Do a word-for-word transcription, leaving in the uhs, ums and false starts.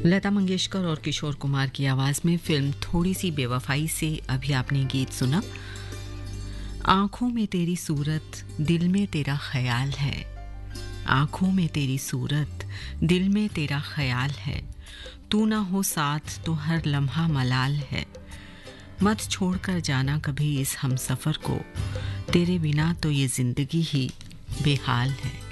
लता मंगेशकर और किशोर कुमार की आवाज में फिल्म थोड़ी सी बेवफाई से अभी आपने गीत सुना। आंखों में तेरी सूरत, दिल में तेरा ख्याल है। आंखों में तेरी सूरत, दिल में तेरा ख्याल है। तू ना हो साथ तो हर लम्हा मलाल है। मत छोड़कर जाना कभी इस हमसफर को, तेरे बिना तो ये जिंदगी ही बेहाल है।